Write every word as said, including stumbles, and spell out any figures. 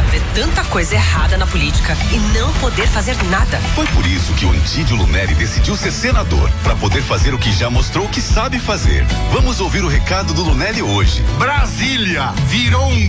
ver tanta coisa errada na política e não poder fazer nada. Foi por isso que o Antídio Lunelli decidiu ser senador, para poder fazer o que já mostrou que sabe fazer. Vamos ouvir o recado do Lunelli hoje. Brasília virou um